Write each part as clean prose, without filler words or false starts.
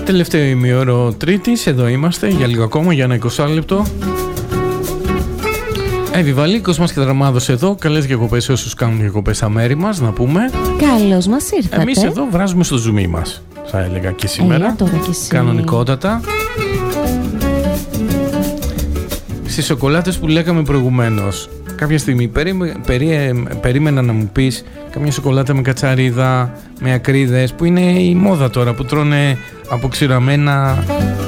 Τελευταίο ημίωρο Τρίτης, εδώ είμαστε για λίγο ακόμα, για ένα 20 λεπτό. Βιβαλίκος μας και Δραμάδος εδώ. Καλές διακοπές σε όσους κάνουν διακοπές στα μέρη μας, να πούμε. Καλώς μας ήρθατε. Εμείς εδώ βράζουμε στο ζουμί μας, θα έλεγα και σήμερα. Κανονικότατα. Στις σοκολάτες που λέγαμε προηγουμένως, κάποια στιγμή περίμενα να μου πεις καμιά σοκολάτα με κατσαρίδα, με ακρίδες, που είναι η μόδα τώρα, που τρώνε αποξηραμένα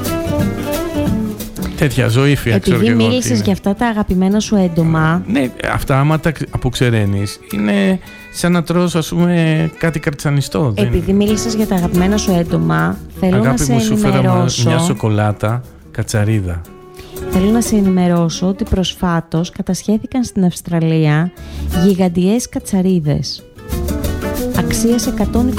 τέτοια ζωήφια. Επειδή μίλησες για αυτά τα αγαπημένα σου έντομα. Ναι, αυτά άμα τα αποξεραίνεις είναι σαν να τρως, ας πούμε, κάτι καρτσανιστό. Επειδή μίλησες για τα αγαπημένα σου έντομα, θέλω να σε ενημερώσω. Μια σοκολάτα κατσαρίδα. Θέλω να σε ενημερώσω ότι προσφάτως κατασχέθηκαν στην Αυστραλία γιγαντιές κατσαρίδες αξίας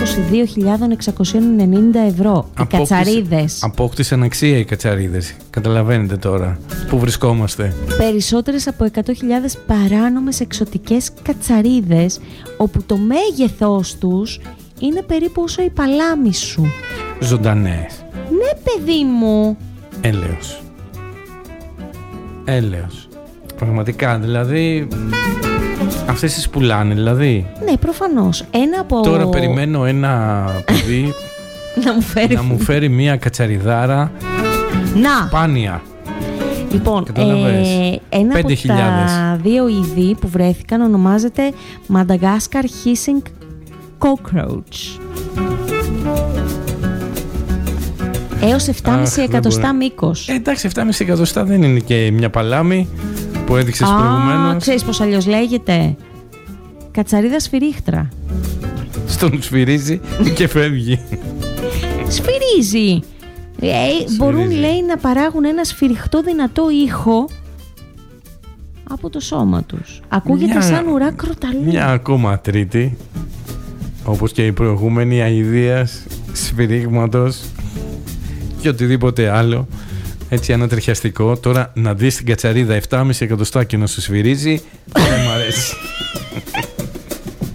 122.690 ευρώ. Οι κατσαρίδες απόκτησαν αξία οι κατσαρίδες. Καταλαβαίνετε τώρα που βρισκόμαστε. Περισσότερες από 100.000 παράνομες εξωτικές κατσαρίδες, όπου το μέγεθός τους είναι περίπου όσο η παλάμη σου. Ζωντανές. Ναι, παιδί μου. Έλεος. Πραγματικά, δηλαδή. Αυτές τις πουλάνε, δηλαδή. Ναι, προφανώς. Τώρα περιμένω ένα παιδί να μου φέρει μια κατσαριδάρα σπάνια. Λοιπόν, ένα από τα δύο είδη που βρέθηκαν ονομάζεται Madagascar Hissing Cockroach. Έως 7,5 εκατοστά μήκος. Εντάξει, 7,5 εκατοστά δεν είναι και μια παλάμη που έδειξες προηγουμένως. Ξέρεις πως αλλιώς λέγεται? Κατσαρίδα σφυρίχτρα. Στον σφυρίζει και φεύγει. Σφυρίζει. Μπορούν, λέει, να παράγουν ένα σφυριχτό δυνατό ήχο από το σώμα τους. Ακούγεται σαν ουρά κροταλού. Μια ακόμα τρίτη, όπως και η προηγούμενη, αηδίας, σφυρίγματος και οτιδήποτε άλλο, έτσι ανατριχιαστικό. Τώρα να δεις την κατσαρίδα 7,5 εκατοστά και να σου σφυρίζει, δεν μ' αρέσει.